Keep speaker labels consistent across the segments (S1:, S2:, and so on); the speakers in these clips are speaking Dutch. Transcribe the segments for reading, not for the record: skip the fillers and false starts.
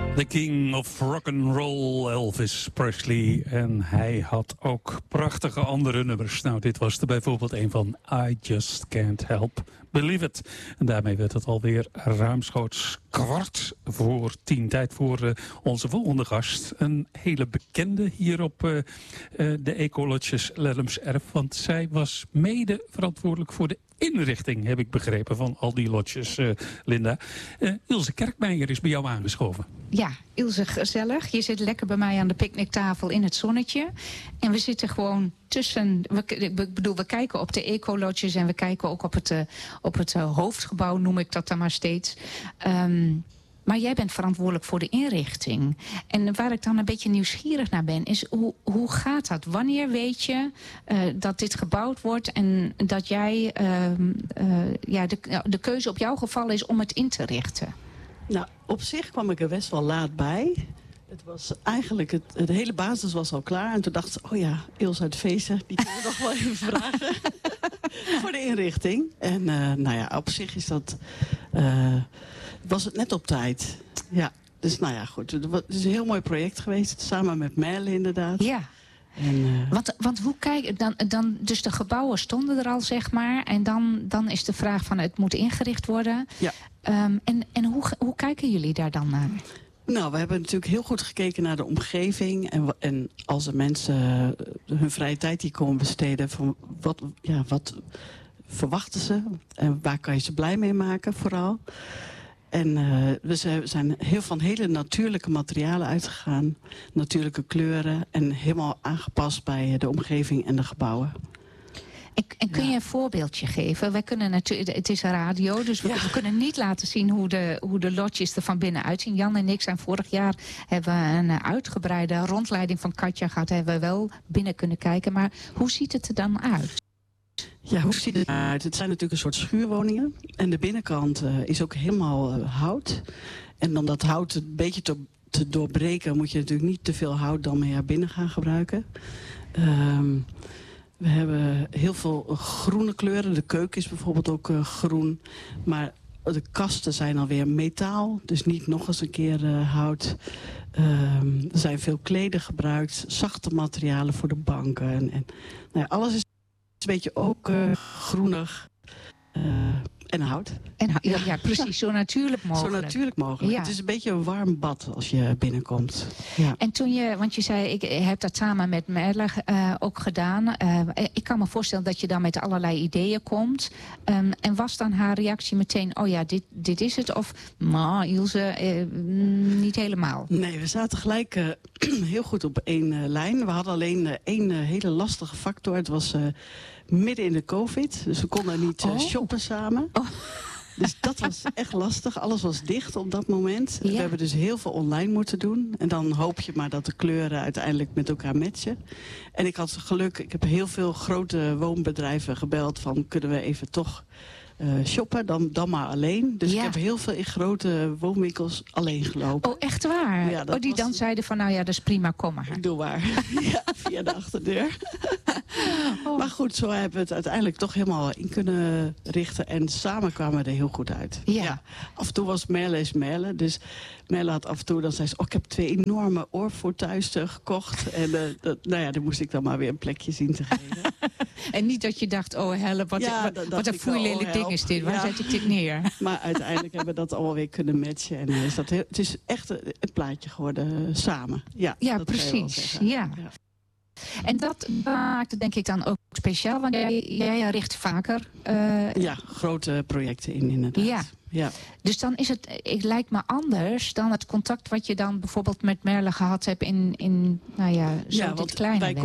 S1: The King of Rock'n'Roll, Elvis Presley. En hij had ook prachtige andere nummers. Nou, dit was er bijvoorbeeld een van I Just Can't Help Believe It. En daarmee werd het alweer ruimschoots 9:15. Tijd voor onze volgende gast. Een hele bekende hier op de Ecolodges Lellums Erf. Want zij was mede verantwoordelijk voor de inrichting, heb ik begrepen, van al die lodges, Linda. Ilse Kerkmeijer is bij jou aangeschoven.
S2: Ja, Ilse, gezellig. Je zit lekker bij mij aan de picknicktafel in het zonnetje. En we zitten gewoon tussen... We kijken op de ecolodges en we kijken ook op het hoofdgebouw, noem ik dat dan maar steeds. Maar jij bent verantwoordelijk voor de inrichting. En waar ik dan een beetje nieuwsgierig naar ben, is hoe gaat dat? Wanneer weet je dat dit gebouwd wordt en dat jij de keuze op jouw geval is om het in te richten?
S3: Nou, op zich kwam ik er best wel laat bij. Het was eigenlijk, het hele basis was al klaar. En toen dacht ze, oh ja, Ilse uit Feesten, die kunnen we nog wel even vragen. Voor de inrichting. En nou ja, op zich is dat... was het net op tijd. Ja, dus nou ja, goed. Het is een heel mooi project geweest. Samen met Merle inderdaad. Ja. En,
S2: want hoe kijk dan? Dus de gebouwen stonden er al, zeg maar. En dan is de vraag van het moet ingericht worden. Ja. En hoe kijken jullie daar dan naar?
S3: Nou, we hebben natuurlijk heel goed gekeken naar de omgeving. En als de mensen hun vrije tijd die komen besteden, van wat verwachten ze? En waar kan je ze blij mee maken vooral? En we zijn van hele natuurlijke materialen uitgegaan. Natuurlijke kleuren. En helemaal aangepast bij de omgeving en de gebouwen.
S2: En kun je een voorbeeldje geven? Wij kunnen natuurlijk, het is een radio, dus we kunnen niet laten zien hoe de lodges er van binnen uitzien. Jan en ik zijn vorig jaar hebben een uitgebreide rondleiding van Katja gehad. Hebben we wel binnen kunnen kijken. Maar hoe ziet het er dan uit?
S3: Ja, hoe ziet het eruit? Het zijn natuurlijk een soort schuurwoningen. En de binnenkant is ook helemaal hout. En om dat hout een beetje te doorbreken, moet je natuurlijk niet te veel hout dan meer binnen gaan gebruiken. We hebben heel veel groene kleuren. De keuken is bijvoorbeeld ook groen. Maar de kasten zijn alweer metaal. Dus niet nog eens een keer hout. Er zijn veel kleden gebruikt. Zachte materialen voor de banken. En nou ja, alles is een beetje ook groenig. En hout.
S2: Ja, precies. Zo natuurlijk mogelijk.
S3: Zo natuurlijk mogelijk. Ja. Het is een beetje een warm bad als je binnenkomt. Ja.
S2: En toen want je zei, ik heb dat samen met Merle ook gedaan. Ik kan me voorstellen dat je dan met allerlei ideeën komt. En was dan haar reactie meteen, oh ja, dit is het? Of, nou, Ilse, niet helemaal?
S3: Nee, we zaten gelijk heel goed op één lijn. We hadden alleen één hele lastige factor. Het was midden in de COVID. Dus we konden niet shoppen samen. Oh. Dus dat was echt lastig. Alles was dicht op dat moment. Ja. We hebben dus heel veel online moeten doen. En dan hoop je maar dat de kleuren uiteindelijk met elkaar matchen. En ik had geluk. Ik heb heel veel grote woonbedrijven gebeld van, kunnen we even toch shoppen, dan maar alleen. Dus ik heb heel veel in grote woonwinkels alleen gelopen.
S2: Oh, echt waar? Ja, die dan zeiden van, nou ja, dat is prima, kom maar.
S3: Doe maar. Ja, via de achterdeur. Oh. Maar goed, zo hebben we het uiteindelijk toch helemaal in kunnen richten. En samen kwamen we er heel goed uit. Ja. Af en toe was Merle. Dus Merle had af en toe, dan zei ze, ik heb 2 enorme oorvoertuigen gekocht. En daar moest ik dan maar weer een plekje zien te geven.
S2: En niet dat je dacht, oh help, wat een foeilelijk ding is dit. Waar zet ik dit neer?
S3: Maar uiteindelijk hebben we dat allemaal weer kunnen matchen. En het is echt het plaatje geworden samen. Ja,
S2: precies. Ja. En dat maakt het denk ik dan ook speciaal. Want jij richt vaker...
S3: grote projecten inderdaad. Ja.
S2: Dus dan is het lijkt me anders dan het contact wat je dan bijvoorbeeld met Merle gehad hebt in dit kleine.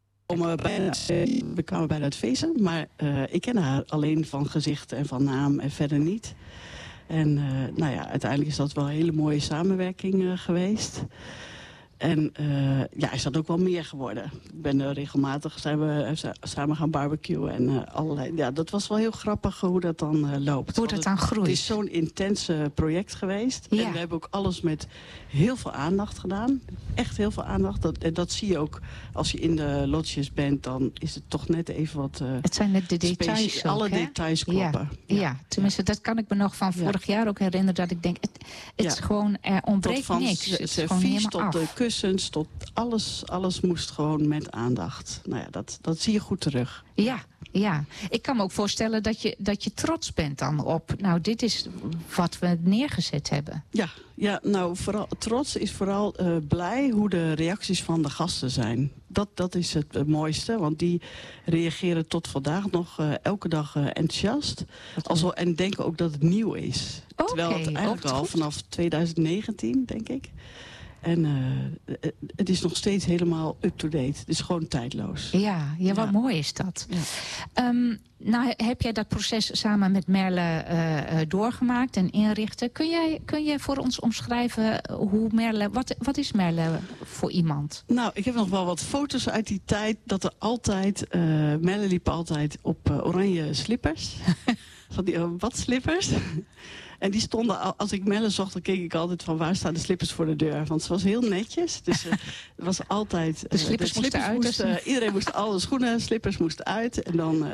S3: We kwamen bijna uit feesten, maar ik ken haar alleen van gezicht en van naam en verder niet. En uiteindelijk is dat wel een hele mooie samenwerking geweest. En is dat ook wel meer geworden. Ik ben regelmatig zijn we samen gaan barbecuen en allerlei. Ja, dat was wel heel grappig hoe dat dan loopt.
S2: Hoe dat dan groeit.
S3: Het is zo'n intens project geweest.
S2: Ja.
S3: En we hebben ook alles met heel veel aandacht gedaan. Echt heel veel aandacht. En dat zie je ook als je in de lodges bent. Dan is het toch net even wat...
S2: Het zijn net de details ook,
S3: alle
S2: hè?
S3: details kloppen.
S2: Ja, tenminste, dat kan ik me nog van vorig jaar ook herinneren. Dat ik denk, het is gewoon, er ontbreekt niks. Het is gewoon
S3: servies tot
S2: helemaal
S3: de
S2: af.
S3: kussens, tot alles moest gewoon met aandacht. Nou ja, dat zie je goed terug.
S2: Ja. Ik kan me ook voorstellen dat je trots bent dan op... Nou, dit is wat we neergezet hebben.
S3: Ja, nou, trots is vooral blij hoe de reacties van de gasten zijn. Dat is het mooiste, want die reageren tot vandaag nog elke dag enthousiast. En denken ook dat het nieuw is. Terwijl het eigenlijk al vanaf 2019, denk ik. En het is nog steeds helemaal up-to-date. Het is gewoon tijdloos.
S2: Ja, wat mooi is dat. Ja. Nou, heb jij dat proces samen met Merle doorgemaakt en inrichten? Kun jij voor ons omschrijven hoe Merle... Wat is Merle voor iemand?
S3: Nou, ik heb nog wel wat foto's uit die tijd. Dat er altijd... Merle liep altijd op oranje slippers. Van die badslippers. En die stonden, als ik Merle zocht, dan keek ik altijd van waar staan de slippers voor de deur. Want ze was heel netjes. Dus het was altijd...
S2: De slippers moesten uit.
S3: Iedereen moest, alle schoenen, slippers moesten uit. En dan,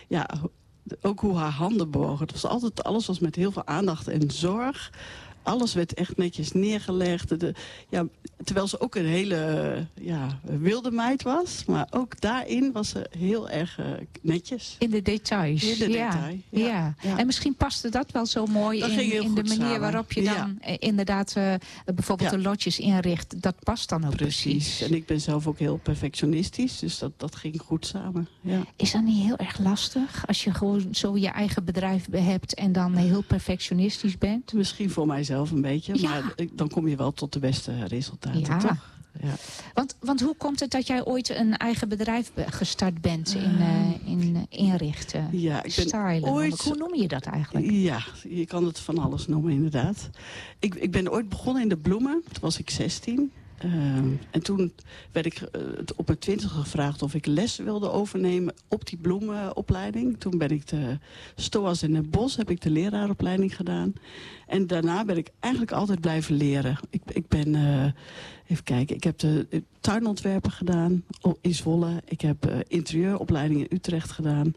S3: ook hoe haar handen bewogen. Het was altijd, alles was met heel veel aandacht en zorg. Alles werd echt netjes neergelegd. Terwijl ze ook een hele wilde meid was. Maar ook daarin was ze heel erg netjes.
S2: In de details.
S3: In de detail,
S2: ja. En misschien paste dat wel zo mooi in de manier
S3: samen.
S2: Waarop je dan inderdaad bijvoorbeeld de lodges inricht. Dat past dan ook precies.
S3: En ik ben zelf ook heel perfectionistisch. Dus dat ging goed samen. Ja.
S2: Is dat niet heel erg lastig? Als je gewoon zo je eigen bedrijf hebt en dan heel perfectionistisch bent?
S3: Misschien voor mijzelf een beetje, maar dan kom je wel tot de beste resultaten, toch? Ja.
S2: Want hoe komt het dat jij ooit een eigen bedrijf gestart bent in inrichten, stylen? Hoe noem je dat eigenlijk?
S3: Ja, je kan het van alles noemen inderdaad. Ik ben ooit begonnen in de bloemen, toen was ik 16. En toen werd ik op mijn 20 gevraagd of ik les wilde overnemen op die bloemenopleiding. Toen ben ik de STOAS in het Bos, heb ik de leraaropleiding gedaan. En daarna ben ik eigenlijk altijd blijven leren. Ik ben, even kijken, ik heb de tuinontwerpen gedaan in Zwolle. Ik heb interieuropleiding in Utrecht gedaan.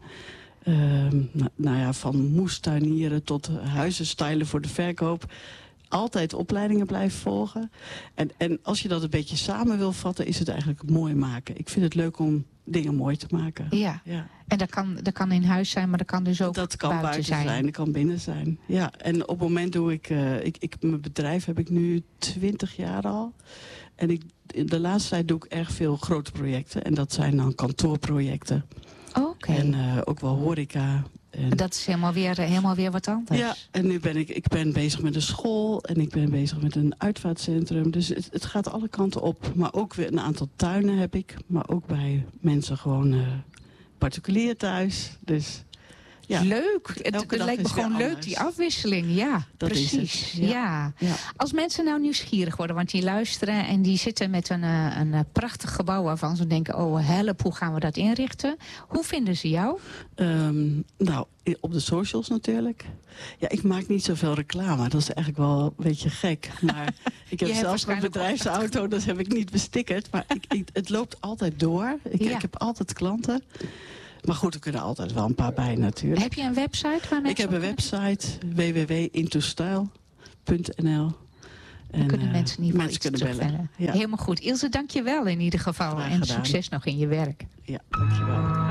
S3: Van moestuinieren tot huizen stylen voor de verkoop. Altijd opleidingen blijven volgen. En als je dat een beetje samen wil vatten, is het eigenlijk mooi maken. Ik vind het leuk om dingen mooi te maken.
S2: Ja. En dat kan in huis zijn, maar dat kan dus ook
S3: dat kan buiten zijn. Dat kan binnen zijn. Ja, en op het moment doe ik mijn bedrijf heb ik nu 20 jaar al. En de laatste tijd doe ik erg veel grote projecten. En dat zijn dan kantoorprojecten.
S2: Oké.
S3: En ook wel horeca.
S2: Dat is helemaal weer wat anders.
S3: Ja, en nu ben ik ben bezig met een school en ik ben bezig met een uitvaartcentrum. Dus het gaat alle kanten op. Maar ook weer een aantal tuinen heb ik. Maar ook bij mensen gewoon particulier thuis. Dus ja.
S2: Leuk. Het lijkt me gewoon leuk, die afwisseling. Ja,
S3: dat
S2: precies.
S3: Is het. Ja.
S2: Als mensen nou nieuwsgierig worden, want die luisteren en die zitten met een prachtig gebouw waarvan ze denken, oh help, hoe gaan we dat inrichten? Hoe vinden ze jou?
S3: Op de socials natuurlijk. Ja, ik maak niet zoveel reclame. Dat is eigenlijk wel een beetje gek. Maar ik heb zelfs een bedrijfsauto, dat heb ik niet bestickerd. Maar het loopt altijd door. Ik heb altijd klanten. Maar goed, er kunnen altijd wel een paar bij natuurlijk.
S2: Heb je een website waar mensen...
S3: Ik heb een website, www.intostyle.nl.
S2: Dan kunnen mensen in ieder geval iets
S3: bellen.
S2: Ja. Helemaal goed. Ilse, dank je wel in ieder geval. En succes nog in je werk.
S3: Ja, dank je wel.